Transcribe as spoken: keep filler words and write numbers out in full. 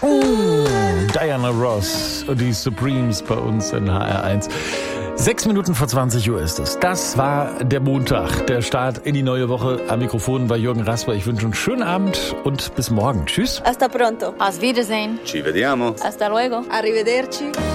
Oh, Diana Ross und die Supremes bei uns in H R eins. Sechs Minuten vor zwanzig Uhr ist es. Das war der Montag, der Start in die neue Woche. Am Mikrofon war Jürgen Rasper. Ich wünsche einen schönen Abend und bis morgen. Tschüss. Hasta pronto. Auf Wiedersehen. Ci vediamo. Hasta luego. Arrivederci.